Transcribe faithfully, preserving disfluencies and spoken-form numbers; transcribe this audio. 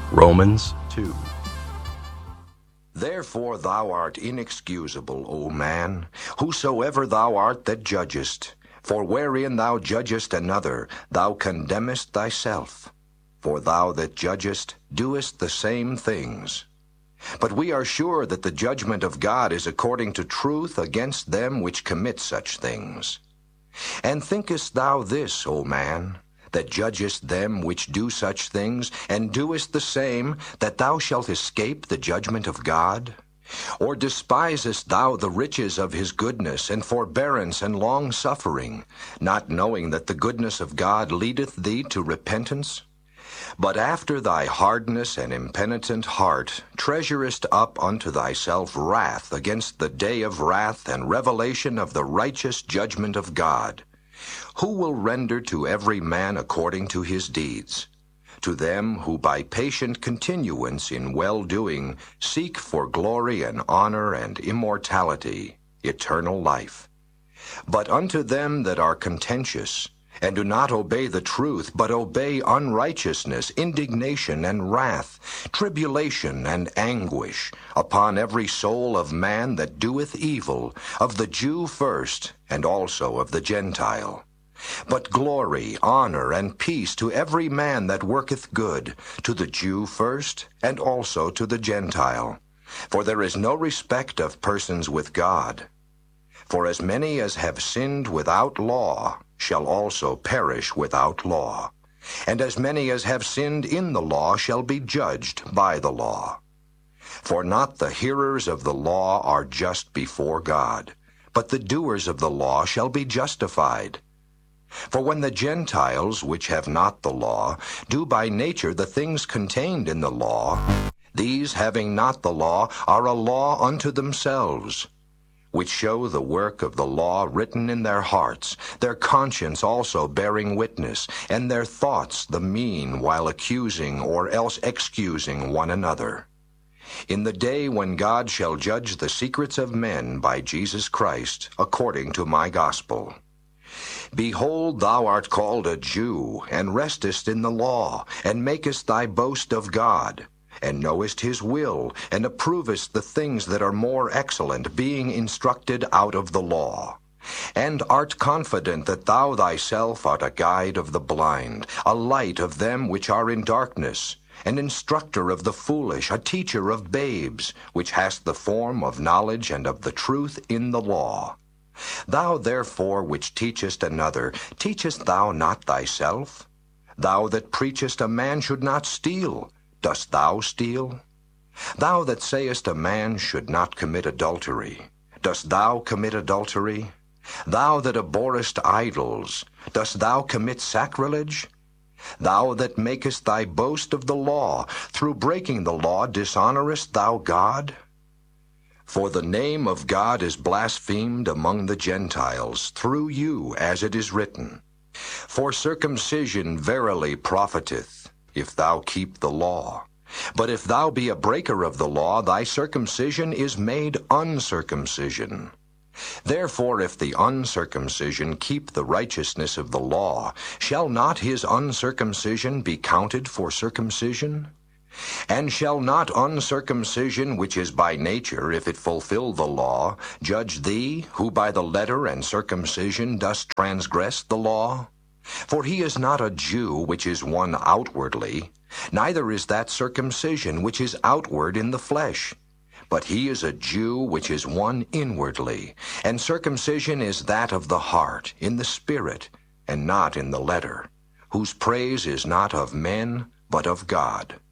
Romans two. Therefore thou art inexcusable, O man, whosoever thou art that judgest. For wherein thou judgest another, thou condemnest thyself. For thou that judgest doest the same things. But we are sure that the judgment of God is according to truth against them which commit such things. And thinkest thou this, O man, that judgest them which do such things, and doest the same, that thou shalt escape the judgment of God? Or despisest thou the riches of his goodness, and forbearance, and long-suffering, not knowing that the goodness of God leadeth thee to repentance? But after thy hardness and impenitent heart treasurest up unto thyself wrath against the day of wrath and revelation of the righteous judgment of God, who will render to every man according to his deeds. To them who by patient continuance in well-doing seek for glory and honor and immortality, eternal life. But unto them that are contentious, and do not obey the truth, but obey unrighteousness, indignation and wrath, tribulation and anguish, upon every soul of man that doeth evil, of the Jew first, and also of the Gentile. But glory, honor, and peace to every man that worketh good, to the Jew first, and also to the Gentile. For there is no respect of persons with God. For as many as have sinned without law shall also perish without law, and as many as have sinned in the law shall be judged by the law. For not the hearers of the law are just before God, but the doers of the law shall be justified. For when the Gentiles, which have not the law, do by nature the things contained in the law, these having not the law are a law unto themselves, which show the work of the law written in their hearts, their conscience also bearing witness, and their thoughts the mean, while accusing or else excusing one another. In the day when God shall judge the secrets of men by Jesus Christ, according to my gospel. Behold, thou art called a Jew, and restest in the law, and makest thy boast of God, and knowest his will, and approvest the things that are more excellent, being instructed out of the law. And art confident that thou thyself art a guide of the blind, a light of them which are in darkness, an instructor of the foolish, a teacher of babes, which hast the form of knowledge and of the truth in the law. Thou therefore which teachest another, teachest thou not thyself? Thou that preachest a man should not steal, dost thou steal? Thou that sayest a man should not commit adultery, dost thou commit adultery? Thou that abhorrest idols, dost thou commit sacrilege? Thou that makest thy boast of the law, through breaking the law dishonorest thou God? For the name of God is blasphemed among the Gentiles through you, as it is written, For circumcision verily profiteth, if thou keep the law. But if thou be a breaker of the law, thy circumcision is made uncircumcision. Therefore if the uncircumcision keep the righteousness of the law, shall not his uncircumcision be counted for circumcision? And shall not uncircumcision, which is by nature, if it fulfill the law, judge thee, who by the letter and circumcision dost transgress the law? For he is not a Jew which is one outwardly, neither is that circumcision which is outward in the flesh. But he is a Jew which is one inwardly, and circumcision is that of the heart, in the spirit, and not in the letter, whose praise is not of men, but of God.